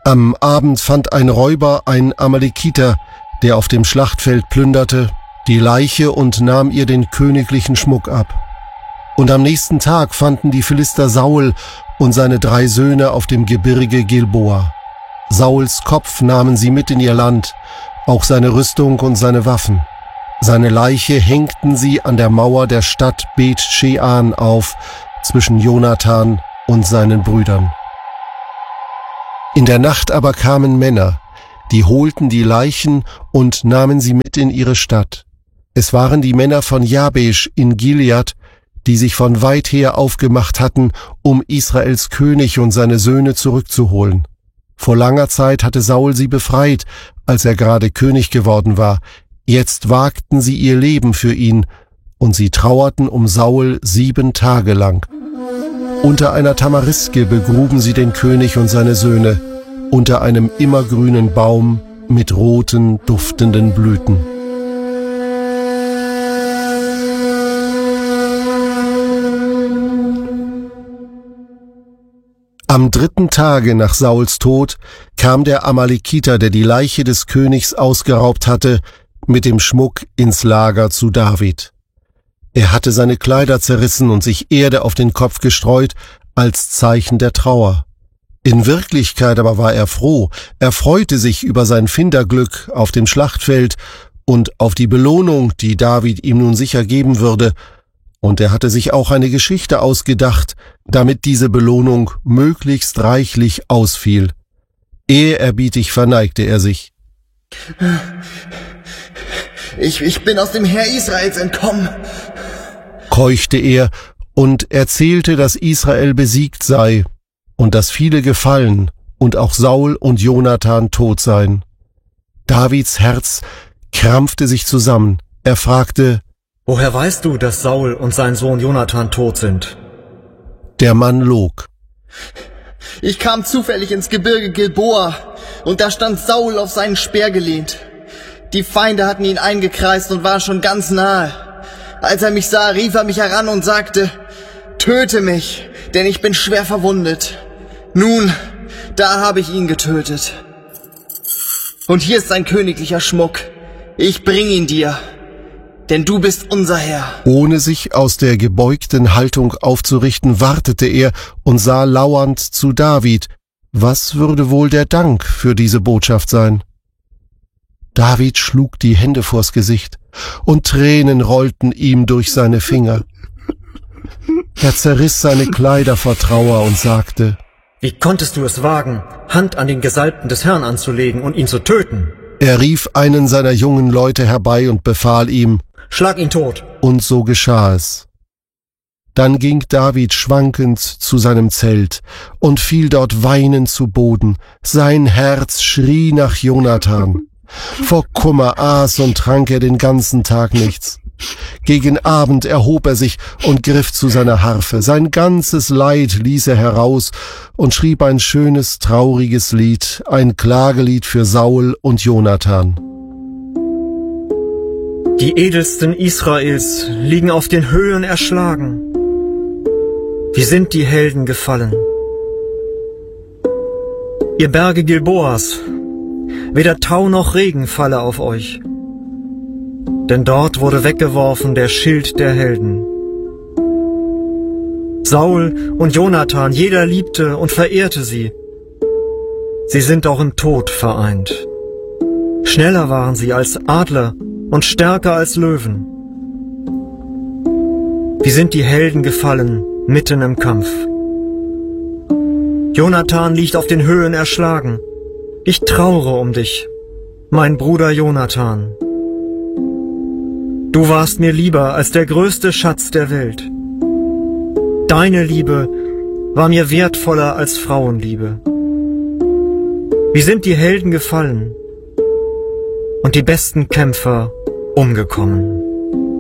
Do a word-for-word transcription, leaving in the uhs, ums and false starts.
Am Abend fand ein Räuber einen Amalekiter, der auf dem Schlachtfeld plünderte, die Leiche und nahm ihr den königlichen Schmuck ab. Und am nächsten Tag fanden die Philister Saul und seine drei Söhne auf dem Gebirge Gilboa. Sauls Kopf nahmen sie mit in ihr Land, auch seine Rüstung und seine Waffen. Seine Leiche hängten sie an der Mauer der Stadt Bet-Shean auf, zwischen Jonathan und seinen Brüdern. In der Nacht aber kamen Männer, die holten die Leichen und nahmen sie mit in ihre Stadt. Es waren die Männer von Jabesh in Gilead, die sich von weit her aufgemacht hatten, um Israels König und seine Söhne zurückzuholen. Vor langer Zeit hatte Saul sie befreit, als er gerade König geworden war. Jetzt wagten sie ihr Leben für ihn, und sie trauerten um Saul sieben Tage lang. Unter einer Tamariske begruben sie den König und seine Söhne, unter einem immergrünen Baum mit roten, duftenden Blüten. Am dritten Tage nach Sauls Tod kam der Amalekiter, der die Leiche des Königs ausgeraubt hatte, mit dem Schmuck ins Lager zu David. Er hatte seine Kleider zerrissen und sich Erde auf den Kopf gestreut, als Zeichen der Trauer. In Wirklichkeit aber war er froh, er freute sich über sein Finderglück auf dem Schlachtfeld und auf die Belohnung, die David ihm nun sicher geben würde, und er hatte sich auch eine Geschichte ausgedacht, damit diese Belohnung möglichst reichlich ausfiel. Ehrerbietig verneigte er sich. Ich, ich bin aus dem Heer Israels entkommen, keuchte er und erzählte, dass Israel besiegt sei und dass viele gefallen und auch Saul und Jonathan tot seien. Davids Herz krampfte sich zusammen. Er fragte: Woher weißt du, dass Saul und sein Sohn Jonathan tot sind? Der Mann log. Ich kam zufällig ins Gebirge Gilboa, und da stand Saul auf seinen Speer gelehnt. Die Feinde hatten ihn eingekreist und waren schon ganz nahe. Als er mich sah, rief er mich heran und sagte: Töte mich, denn ich bin schwer verwundet. Nun, da habe ich ihn getötet. Und hier ist sein königlicher Schmuck. Ich bring ihn dir, denn du bist unser Herr. Ohne sich aus der gebeugten Haltung aufzurichten, wartete er und sah lauernd zu David. Was würde wohl der Dank für diese Botschaft sein? David schlug die Hände vors Gesicht, und Tränen rollten ihm durch seine Finger. Er zerriss seine Kleider vor Trauer und sagte: Wie konntest du es wagen, Hand an den Gesalbten des Herrn anzulegen und ihn zu töten? Er rief einen seiner jungen Leute herbei und befahl ihm: Schlag ihn tot! Und so geschah es. Dann ging David schwankend zu seinem Zelt und fiel dort weinend zu Boden. Sein Herz schrie nach Jonathan. Vor Kummer aß und trank er den ganzen Tag nichts. Gegen Abend erhob er sich und griff zu seiner Harfe. Sein ganzes Leid ließ er heraus und schrieb ein schönes, trauriges Lied, ein Klagelied für Saul und Jonathan. Die edelsten Israels liegen auf den Höhen erschlagen. Wie sind die Helden gefallen? Ihr Berge Gilboas, weder Tau noch Regen falle auf euch. Denn dort wurde weggeworfen der Schild der Helden. Saul und Jonathan, jeder liebte und verehrte sie. Sie sind auch im Tod vereint. Schneller waren sie als Adler und stärker als Löwen. Wie sind die Helden gefallen mitten im Kampf. Jonathan liegt auf den Höhen erschlagen. Ich trauere um dich, mein Bruder Jonathan. Du warst mir lieber als der größte Schatz der Welt. Deine Liebe war mir wertvoller als Frauenliebe. Wie sind die Helden gefallen und die besten Kämpfer umgekommen.